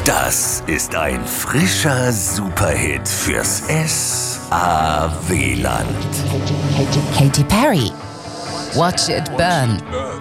Das ist ein frischer Superhit fürs S.A.W.Land. Katy Perry. Watch it burn.